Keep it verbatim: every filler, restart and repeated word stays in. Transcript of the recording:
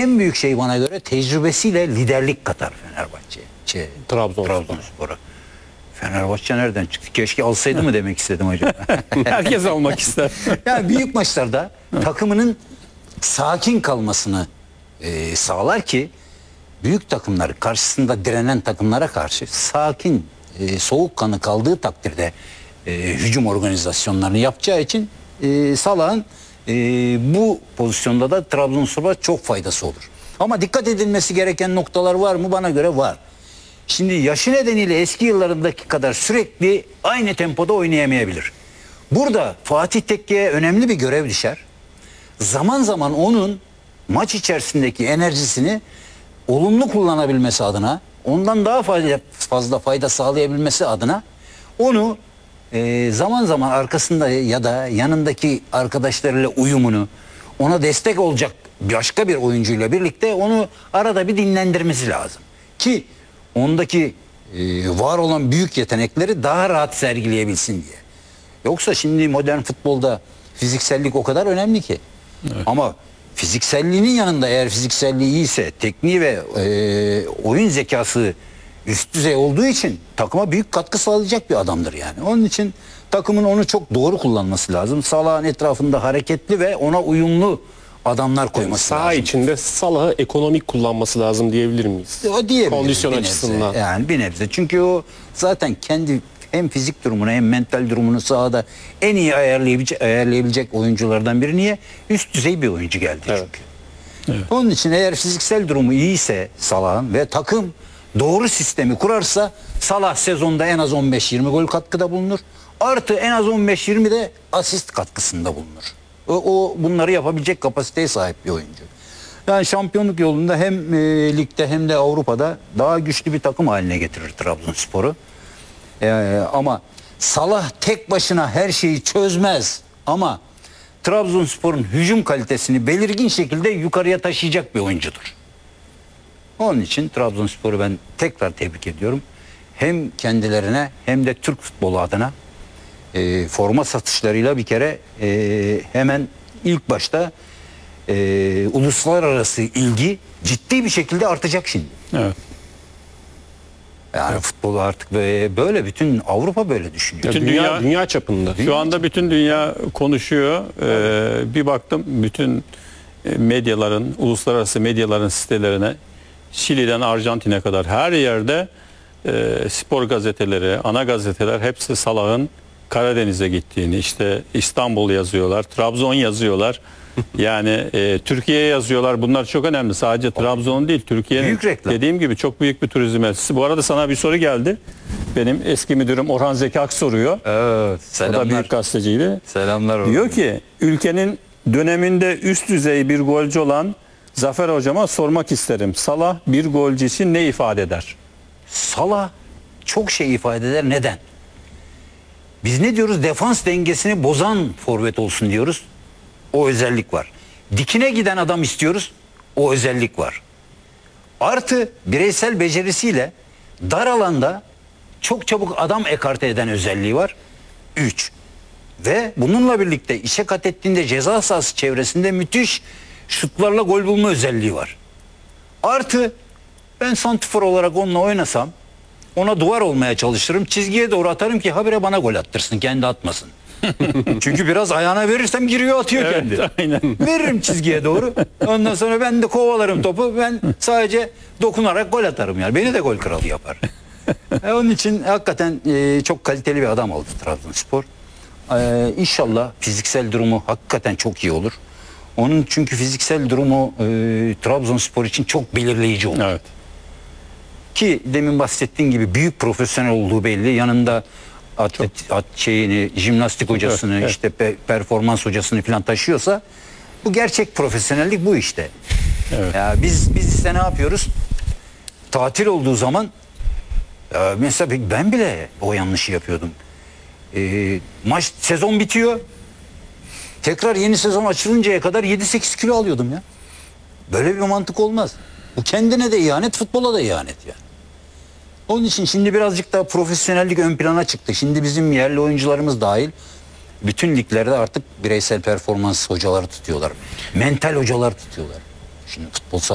en büyük şey bana göre tecrübesiyle liderlik katar Fenerbahçe'ye. Şey, Trabzonspor. Trabzonspor'a. Fenerbahçe nereden çıktı? Keşke alsaydı mı demek istedim hocam. Herkes almak ister. Yani büyük maçlarda takımının sakin kalmasını e, sağlar ki büyük takımlar karşısında direnen takımlara karşı sakin, e, soğukkanlı kaldığı takdirde e, hücum organizasyonlarını yapacağı için e, Salah'ın e, bu pozisyonda da Trabzonspor'a çok faydası olur. Ama dikkat edilmesi gereken noktalar var mı? Bana göre var. Şimdi yaşı nedeniyle eski yıllarındaki kadar sürekli aynı tempoda oynayamayabilir. Burada Fatih Tekke'ye önemli bir görev düşer. Zaman zaman onun maç içerisindeki enerjisini olumlu kullanabilmesi adına, ondan daha fazla, fazla fayda sağlayabilmesi adına onu e, zaman zaman arkasında ya da yanındaki arkadaşlarıyla uyumunu, ona destek olacak başka bir oyuncuyla birlikte onu arada bir dinlendirmesi lazım. Ki ondaki e, var olan büyük yetenekleri daha rahat sergileyebilsin diye. Yoksa şimdi modern futbolda fiziksellik o kadar önemli ki. Evet. Ama fizikselliğinin yanında eğer fizikselliği iyiyse, tekniği ve e, oyun zekası üst düzey olduğu için takıma büyük katkı sağlayacak bir adamdır yani. Onun için takımın onu çok doğru kullanması lazım. Salah'ın etrafında hareketli ve ona uyumlu adamlar koyması yani lazım. saha içinde Salah'ı ekonomik kullanması lazım diyebilir miyiz? O diyebiliriz. Kondisyon bir açısından. Nebze. Yani bir nebze. Çünkü o zaten kendi hem fizik durumunu hem mental durumunu sahada en iyi ayarlayabilecek, ayarlayabilecek oyunculardan biri. Niye? Üst düzey bir oyuncu geldi evet. çünkü. Evet. Onun için eğer fiziksel durumu iyiyse Salah'ın ve takım doğru sistemi kurarsa Salah sezonda en az on beş yirmi gol katkıda bulunur. Artı en az on beş yirmi de asist katkısında bulunur. O, o bunları yapabilecek kapasiteye sahip bir oyuncu. Yani şampiyonluk yolunda hem e, ligde hem de Avrupa'da daha güçlü bir takım haline getirir Trabzonspor'u. Ee, ama Salah tek başına her şeyi çözmez. Ama Trabzonspor'un hücum kalitesini belirgin şekilde yukarıya taşıyacak bir oyuncudur. Onun için Trabzonspor'u ben tekrar tebrik ediyorum. Hem kendilerine hem de Türk futbolu adına e, forma satışlarıyla bir kere e, hemen ilk başta e, uluslararası ilgi ciddi bir şekilde artacak şimdi. Evet. Yani evet. Futbolu artık böyle, böyle bütün Avrupa böyle düşünüyor. Bütün dünya, dünya dünya çapında. Şu anda bütün dünya konuşuyor. Ee, bir baktım bütün medyaların, uluslararası medyaların sitelerine, Şili'den Arjantin'e kadar her yerde e, spor gazeteleri, ana gazeteler hepsi Salah'ın Karadeniz'e gittiğini, işte İstanbul yazıyorlar, Trabzon yazıyorlar. Yani e, Türkiye'ye yazıyorlar. Bunlar çok önemli. Sadece Trabzon değil, Türkiye'nin dediğim gibi çok büyük bir turizm elçisi. Bu arada sana bir soru geldi. Benim eski müdürüm Orhan Zeki Ak soruyor. Evet, selamlar. O da büyük gazeteciydi. Selamlar. Diyor ki ülkenin döneminde üst düzey bir golcü olan Zafer Hocama sormak isterim. Salah bir golcü için ne ifade eder? Salah çok şey ifade eder. Neden? Biz ne diyoruz? Defans dengesini bozan forvet olsun diyoruz. O özellik var. Dikine giden adam istiyoruz. O özellik var. Artı bireysel becerisiyle dar alanda çok çabuk adam ekarte eden özelliği var. Üç. Ve bununla birlikte işe kat ettiğinde ceza sahası çevresinde müthiş şutlarla gol bulma özelliği var. Artı ben santifor olarak onunla oynasam ona duvar olmaya çalışırım. Çizgiye doğru atarım ki habire bana gol attırsın. Kendi atmasın. Çünkü biraz ayağına verirsem giriyor atıyor evet, kendi. Aynen. Veririm çizgiye doğru. Ondan sonra ben de kovalarım topu. Ben sadece dokunarak gol atarım yani. Beni de gol kralı yapar. e, onun için hakikaten e, çok kaliteli bir adam oldu Trabzonspor. E, İnşallah fiziksel durumu hakikaten çok iyi olur. Onun çünkü fiziksel durumu e, Trabzonspor için çok belirleyici olur. Evet. Ki demin bahsettiğin gibi büyük profesyonel olduğu belli. Yanında atlet, at şeyini, jimnastik hocasını, evet, evet. işte pe, performans hocasını falan taşıyorsa bu gerçek profesyonellik bu işte. Evet. Ya biz biz ise ne yapıyoruz? Tatil olduğu zaman ya mesela ben bile o yanlışı yapıyordum. Ee, maç sezon bitiyor. Tekrar yeni sezon açılıncaya kadar yedi sekiz kilo alıyordum ya. Böyle bir mantık olmaz. Bu kendine de ihanet, futbola da ihanet yani. Onun için şimdi birazcık daha profesyonellik ön plana çıktı. Şimdi bizim yerli oyuncularımız dahil bütün liglerde artık bireysel performans hocaları tutuyorlar. Mental hocalar tutuyorlar. Şimdi futbol